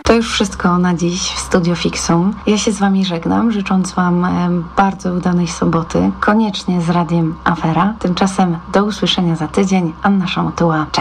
To już wszystko na dziś w Studio Fixum. Ja się z Wami żegnam, życząc Wam bardzo udanej soboty, koniecznie z Radiem Afera. Tymczasem do usłyszenia za tydzień. Anna Szamotuła. Cześć.